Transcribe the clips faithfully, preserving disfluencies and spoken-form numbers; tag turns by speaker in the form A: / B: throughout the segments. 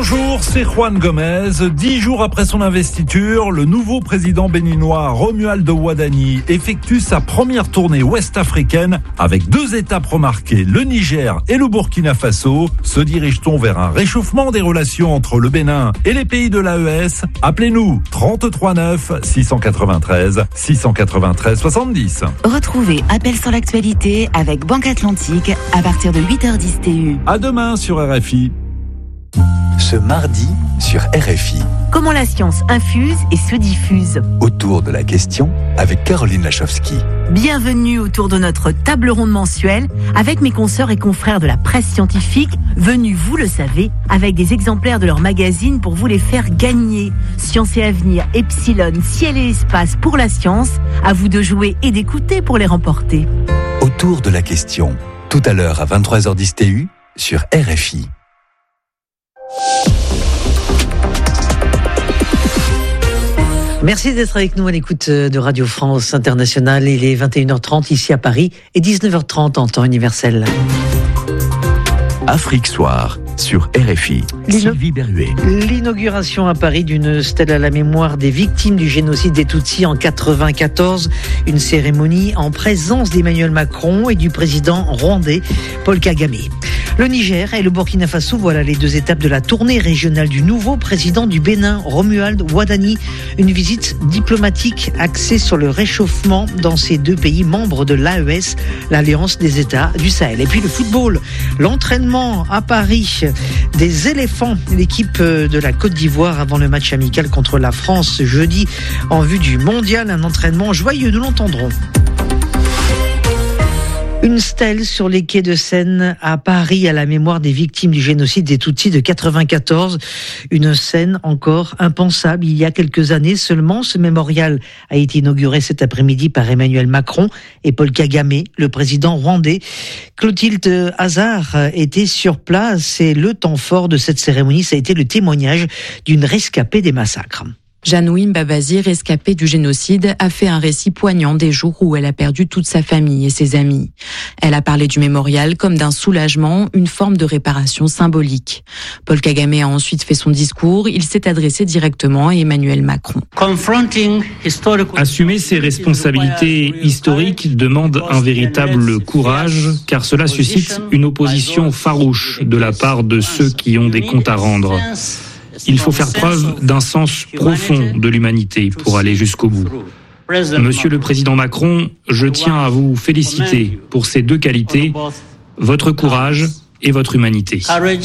A: Bonjour, c'est Juan Gomez. Dix jours après son investiture, le nouveau président béninois Romualdo Wadani effectue sa première tournée ouest-africaine avec deux étapes remarquées, le Niger et le Burkina Faso. Se dirige-t-on vers un réchauffement des relations entre le Bénin et les pays de l'A E S? Appelez-nous trente-trois neuf six cent quatre-vingt-treize six cent quatre-vingt-treize soixante-dix.
B: Retrouvez Appel sur l'actualité avec Banque Atlantique à partir de huit heures dix T U.
A: À demain sur R F I.
C: Ce mardi sur R F I.
B: Comment la science infuse et se diffuse.
C: Autour de la question avec Caroline Lachowski.
B: Bienvenue autour de notre table ronde mensuelle avec mes consoeurs et confrères de la presse scientifique, venus, vous le savez, avec des exemplaires de leur magazine pour vous les faire gagner. Science et Avenir, Epsilon, Ciel et Espace pour la science. À vous de jouer et d'écouter pour les remporter.
C: Autour de la question. Tout à l'heure à vingt-trois heures dix T U sur R F I.
D: Merci d'être avec nous à l'écoute de Radio France Internationale. Il est vingt et une heures trente ici à Paris et dix-neuf heures trente en temps universel.
C: Afrique Soir sur R F I. Sylvie Berruet.
D: L'inauguration à Paris d'une stèle à la mémoire des victimes du génocide des Tutsis en quatre-vingt-quatorze. Une cérémonie en présence d'Emmanuel Macron et du président rwandais Paul Kagame. Le Niger et le Burkina Faso, voilà les deux étapes de la tournée régionale du nouveau président du Bénin, Romualdo Wadani. Une visite diplomatique axée sur le réchauffement dans ces deux pays membres de l'A E S, l'Alliance des États du Sahel. Et puis le football, l'entraînement à Paris des éléphants, l'équipe de la Côte d'Ivoire avant le match amical contre la France jeudi en vue du mondial. Un entraînement joyeux, nous l'entendrons. Une stèle sur les quais de Seine à Paris à la mémoire des victimes du génocide des Tutsis de quatre-vingt-quatorze. Une scène encore impensable il y a quelques années seulement. Ce mémorial a été inauguré cet après-midi par Emmanuel Macron et Paul Kagame, le président rwandais. Clotilde Hazard était sur place et le temps fort de cette cérémonie, ça a été le témoignage d'une rescapée des massacres.
E: Janouim Babazi, rescapée du génocide, a fait un récit poignant des jours où elle a perdu toute sa famille et ses amis. Elle a parlé du mémorial comme d'un soulagement, une forme de réparation symbolique. Paul Kagame a ensuite fait son discours. Il s'est adressé directement à Emmanuel Macron.
F: Assumer ses responsabilités historiques demande un véritable courage, car cela suscite une opposition farouche de la part de ceux qui ont des comptes à rendre. Il faut faire preuve d'un sens profond de l'humanité pour aller jusqu'au bout. Monsieur le Président Macron, je tiens à vous féliciter pour ces deux qualités, votre courage et votre humanité.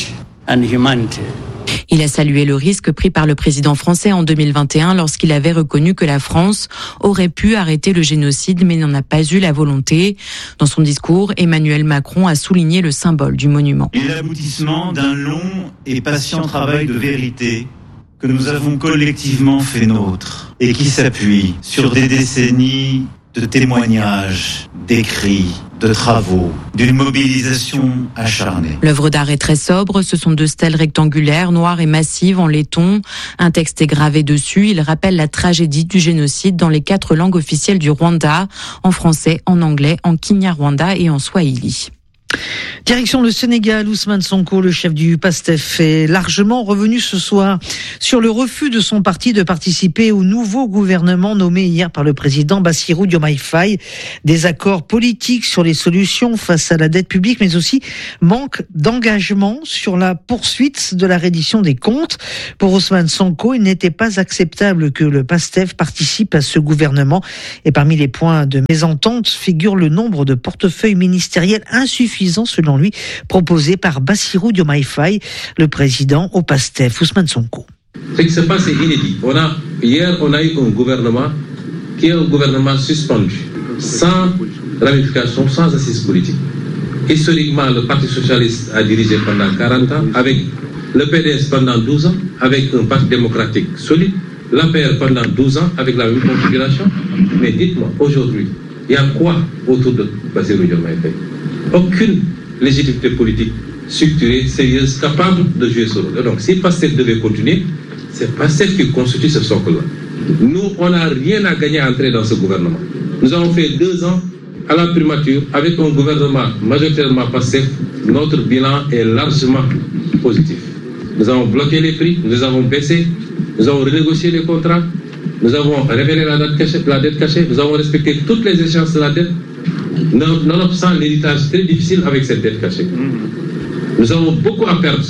E: Il a salué le risque pris par le président français en deux mille vingt et un lorsqu'il avait reconnu que la France aurait pu arrêter le génocide mais n'en a pas eu la volonté. Dans son discours, Emmanuel Macron a souligné le symbole du monument.
G: Il est l'aboutissement d'un long et patient travail de vérité que nous avons collectivement fait nôtre et qui s'appuie sur des décennies de témoignages, d'écrits, de travaux, d'une mobilisation acharnée.
E: L'œuvre d'art est très sobre, ce sont deux stèles rectangulaires, noires et massives en laiton. Un texte est gravé dessus, il rappelle la tragédie du génocide dans les quatre langues officielles du Rwanda, en français, en anglais, en Kinyarwanda et en Swahili.
D: Direction le Sénégal, Ousmane Sonko, le chef du PASTEF, est largement revenu ce soir sur le refus de son parti de participer au nouveau gouvernement nommé hier par le président Bassirou Diomaye Faye. Des accords politiques sur les solutions face à la dette publique, mais aussi manque d'engagement sur la poursuite de la reddition des comptes. Pour Ousmane Sonko, il n'était pas acceptable que le PASTEF participe à ce gouvernement. Et parmi les points de mésentente figure le nombre de portefeuilles ministériels insuffisants selon lui, proposé par Bassirou Diomaye Faye, le président au PASTEF, Ousmane Sonko.
H: Ce qui se passe est inédit. On a, hier, on a eu un gouvernement qui est un gouvernement suspendu, sans ramification, sans assise politique. Historiquement, le Parti socialiste a dirigé pendant quarante ans, avec le P D S pendant douze ans, avec un parti démocratique solide, l'A P R pendant douze ans, avec la même configuration. Mais dites-moi, aujourd'hui, il y a quoi autour de Bassirou Diomaye Faye? Aucune légitimité politique structurée, sérieuse, capable de jouer ce rôle. Donc, si PASTEF devait continuer, c'est PASTEF qui constitue ce socle-là. Nous, on n'a rien à gagner à entrer dans ce gouvernement. Nous avons fait deux ans à la primature avec un gouvernement majoritairement PASTEF. Notre bilan est largement positif. nous avons bloqué les prix, nous avons baissé, nous avons renégocié les contrats, nous avons révélé la dette cachée, la dette cachée, nous avons respecté toutes les échéances de la dette, nonobstant l'héritage très difficile avec cette dette cachée. Nous avons beaucoup à perdre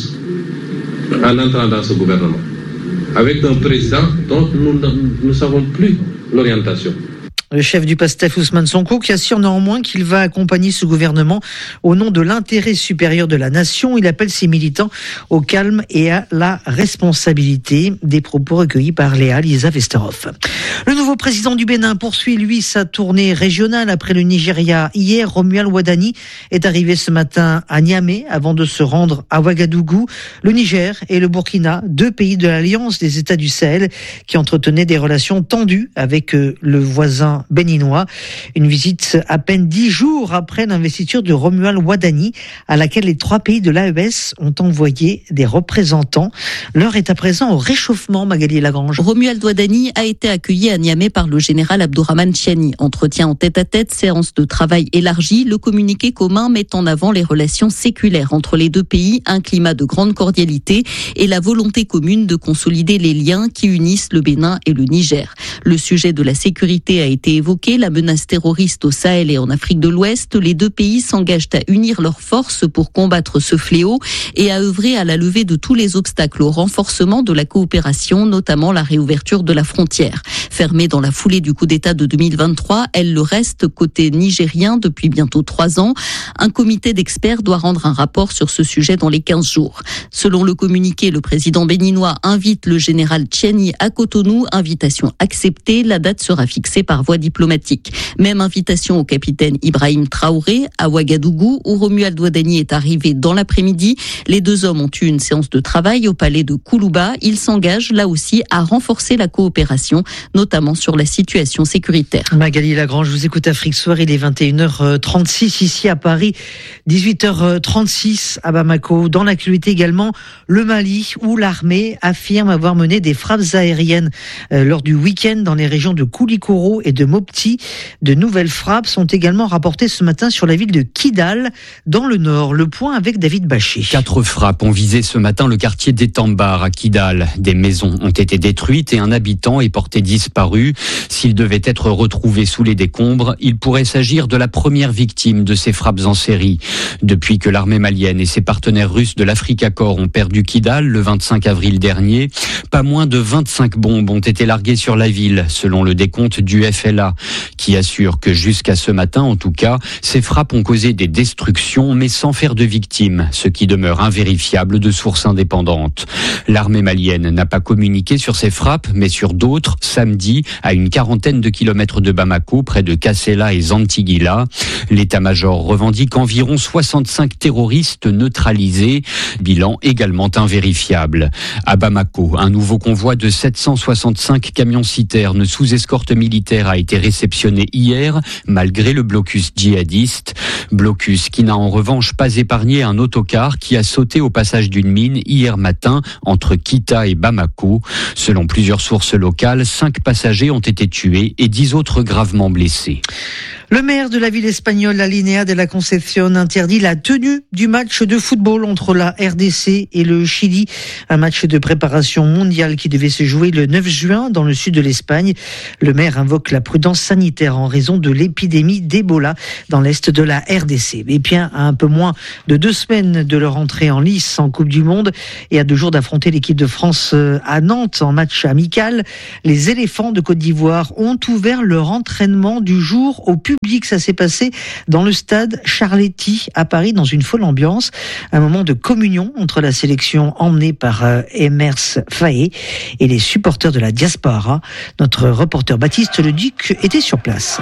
H: en entrant dans ce gouvernement, avec un président dont nous ne savons plus l'orientation.
D: Le chef du PASTEF, Ousmane Sonko, qui assure néanmoins qu'il va accompagner ce gouvernement au nom de l'intérêt supérieur de la nation. Il appelle ses militants au calme et à la responsabilité. Des propos recueillis par Léa Lisa Vesterhoff. Le nouveau président du Bénin poursuit, lui, sa tournée régionale après le Nigeria. Hier, Romuald Wadani est arrivé ce matin à Niamey avant de se rendre à Ouagadougou. Le Niger et le Burkina, deux pays de l'Alliance des États du Sahel, qui entretenaient des relations tendues avec le voisin béninois. Une visite à peine dix jours après l'investiture de Romuald Wadani, à laquelle les trois pays de l'A E S ont envoyé des représentants. L'heure est à présent au réchauffement, Magali Lagrange.
I: Romuald Wadani a été accueilli à Niamey par le général Abdourahmane Chiani. Entretien en tête-à-tête, séance de travail élargie. Le communiqué commun met en avant les relations séculaires entre les deux pays, un climat de grande cordialité et la volonté commune de consolider les liens qui unissent le Bénin et le Niger. Le sujet de la sécurité a été évoqué, la menace terroriste au Sahel et en Afrique de l'Ouest. Les deux pays s'engagent à unir leurs forces pour combattre ce fléau et à œuvrer à la levée de tous les obstacles au renforcement de la coopération, notamment la réouverture de la frontière. Fermée dans la foulée du coup d'État de deux mille vingt-trois, elle le reste côté nigérien depuis bientôt trois ans. Un comité d'experts doit rendre un rapport sur ce sujet dans les quinze jours. Selon le communiqué, le président béninois invite le général Chiani à Cotonou. Invitation acceptée. La date sera fixée par voie diplomatique. Même invitation au capitaine Ibrahim Traoré à Ouagadougou, où Romuald Wadani est arrivé dans l'après-midi. Les deux hommes ont eu une séance de travail au palais de Koulouba. Ils s'engagent là aussi à renforcer la coopération, notamment sur la situation sécuritaire.
D: Magali Lagrange, je vous écoute Afrique Soir, il est vingt et une heures trente-six ici à Paris, dix-huit heures trente-six à Bamako. Dans l'actualité également, le Mali, où l'armée affirme avoir mené des frappes aériennes euh, lors du week-end dans les régions de Koulikoro et de Mopti. De nouvelles frappes sont également rapportées ce matin sur la ville de Kidal, dans le nord. Le point avec David Bachet.
J: Quatre frappes ont visé ce matin le quartier d'Etambar à Kidal. Des maisons ont été détruites et un habitant est porté disparu. S'il devait être retrouvé sous les décombres, il pourrait s'agir de la première victime de ces frappes en série. Depuis que l'armée malienne et ses partenaires russes de l'Africa Corps ont perdu Kidal le vingt-cinq avril dernier, pas moins de vingt-cinq bombes ont été larguées sur la ville, selon le décompte du F L A, qui assure que jusqu'à ce matin, en tout cas, ces frappes ont causé des destructions, mais sans faire de victimes, ce qui demeure invérifiable de sources indépendantes. L'armée malienne n'a pas communiqué sur ces frappes, mais sur d'autres, samedi, à une quarantaine de kilomètres de Bamako, près de Kassela et Zantigila. L'état-major revendique environ soixante-cinq terroristes neutralisés, bilan également invérifiable. À Bamako, un nouveau convoi de sept cent soixante-cinq camions-citernes sous escorte militaire a été réceptionné hier, malgré le blocus djihadiste. Blocus qui n'a en revanche pas épargné un autocar qui a sauté au passage d'une mine hier matin entre Kita et Bamako. Selon plusieurs sources locales, cinq passagers ont été tués et dix autres gravement blessés.
D: Le maire de la ville espagnole, Alinea de la Concepción, interdit la tenue du match de football entre la R D C et le Chili. Un match de préparation mondiale qui devait se jouer le neuf juin dans le sud de l'Espagne. Le maire invoque la prudence sanitaire en raison de l'épidémie d'Ebola dans l'est de la R D C. Et bien, à un peu moins de deux semaines de leur entrée en lice en Coupe du Monde et à deux jours d'affronter l'équipe de France à Nantes en match amical, les éléphants de Côte d'Ivoire ont ouvert leur entraînement du jour au public. Ça s'est passé dans le stade Charletti à Paris, dans une folle ambiance. Un moment de communion entre la sélection emmenée par euh, Emers Faé et les supporters de la diaspora. Notre reporter Baptiste Leduc était sur place.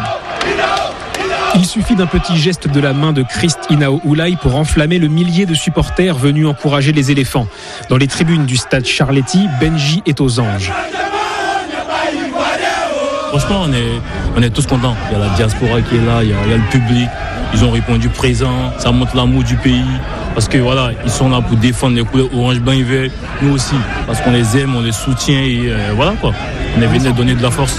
K: Il suffit d'un petit geste de la main de Christ Inao Oulay pour enflammer le millier de supporters venus encourager les éléphants. Dans les tribunes du stade Charletti, Benji est aux anges.
L: Franchement, on est, on est tous contents. Il y a la diaspora qui est là, il y a, il y a le public. Ils ont répondu présent. Ça montre l'amour du pays. Parce que voilà, ils sont là pour défendre les couleurs orange, blanc et vert. Nous aussi, parce qu'on les aime, on les soutient et euh, voilà quoi. On est venu donner de la force.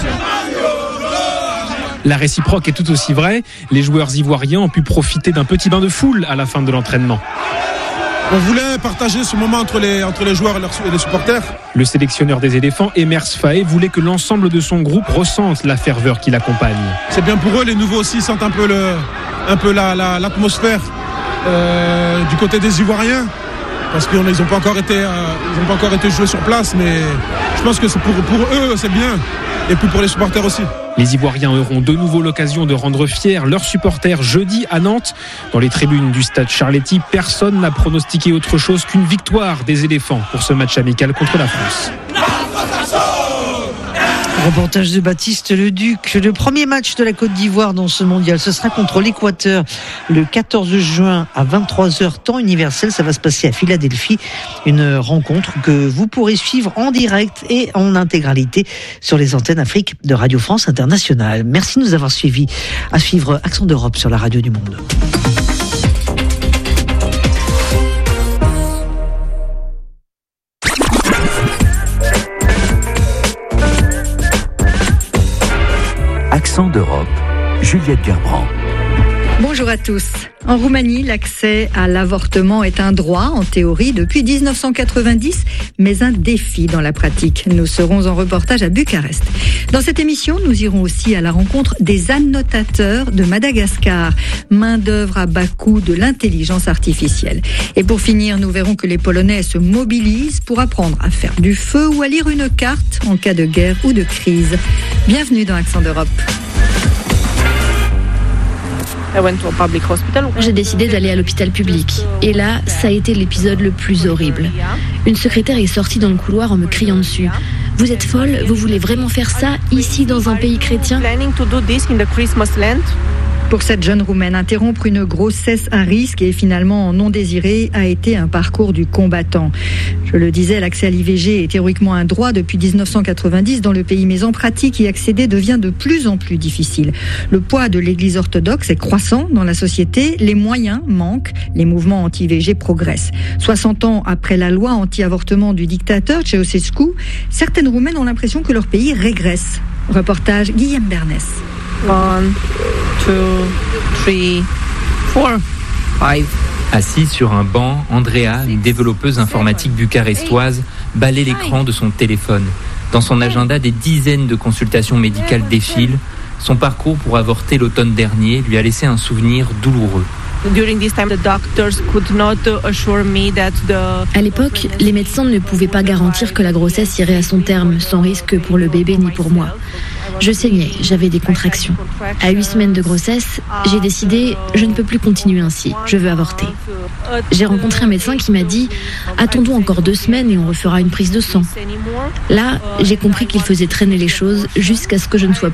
K: La réciproque est tout aussi vraie. Les joueurs ivoiriens ont pu profiter d'un petit bain de foule à la fin de l'entraînement.
M: On voulait partager ce moment entre les, entre les joueurs et les supporters.
K: Le sélectionneur des éléphants, Emers Faé, voulait que l'ensemble de son groupe ressente la ferveur qui l'accompagne.
M: C'est bien pour eux, les nouveaux aussi sentent un peu, le, un peu la, la, l'atmosphère euh, du côté des Ivoiriens. Parce qu'ils n'ont pas encore été, euh, ils n'ont pas encore été joués sur place, mais je pense que c'est pour, pour eux, c'est bien. Et puis pour les supporters aussi.
K: Les Ivoiriens auront de nouveau l'occasion de rendre fiers leurs supporters jeudi à Nantes. Dans les tribunes du stade Charletti, personne n'a pronostiqué autre chose qu'une victoire des éléphants pour ce match amical contre la France.
D: Reportage de Baptiste Leduc. Le premier match de la Côte d'Ivoire dans ce mondial, ce sera contre l'Équateur le quatorze juin à vingt-trois heures temps universel. Ça va se passer à Philadelphie. Une rencontre que vous pourrez suivre en direct et en intégralité sur les antennes Afrique de Radio France Internationale. Merci de nous avoir suivis. À suivre Accent d'Europe sur la radio du monde.
C: Accent d'Europe, Juliette Gerbrand.
N: Bonjour à tous. En Roumanie, l'accès à l'avortement est un droit en théorie depuis dix-neuf cent quatre-vingt-dix, mais un défi dans la pratique. Nous serons en reportage à Bucarest. Dans cette émission, nous irons aussi à la rencontre des annotateurs de Madagascar, main d'œuvre à bas coût de l'intelligence artificielle. Et pour finir, nous verrons que les Polonais se mobilisent pour apprendre à faire du feu ou à lire une carte en cas de guerre ou de crise. Bienvenue dans Accent d'Europe.
O: J'ai décidé d'aller à l'hôpital public. Et là, ça a été l'épisode le plus horrible. Une secrétaire est sortie dans le couloir en me criant dessus. « Vous êtes folle? Vous voulez vraiment faire ça, ici, dans un pays chrétien ?»
N: Pour cette jeune Roumaine, interrompre une grossesse à risque et finalement non désirée a été un parcours du combattant. Je le disais, l'accès à l'I V G est théoriquement un droit depuis dix-neuf cent quatre-vingt-dix dans le pays, mais en pratique, y accéder devient de plus en plus difficile. Le poids de l'Église orthodoxe est croissant dans la société, les moyens manquent, les mouvements anti-I V G progressent. soixante ans après la loi anti-avortement du dictateur Ceausescu, certaines Roumaines ont l'impression que leur pays régresse. Reportage Guillaume Bernès.
P: One, two, three, four, five.
Q: Assise sur un banc, Andrea, une développeuse informatique bucarestoise, balaie l'écran de son téléphone. Dans son agenda, des dizaines de consultations médicales défilent. Son parcours pour avorter l'automne dernier lui a laissé un souvenir douloureux.
O: À l'époque, les médecins ne pouvaient pas garantir que la grossesse irait à son terme, sans risque pour le bébé ni pour moi. Je saignais, j'avais des contractions. À huit semaines de grossesse, j'ai décidé, je ne peux plus continuer ainsi, je veux avorter. J'ai rencontré un médecin qui m'a dit, attendons encore deux semaines et on refera une prise de sang. Là, j'ai compris qu'il faisait traîner les choses jusqu'à ce que je ne sois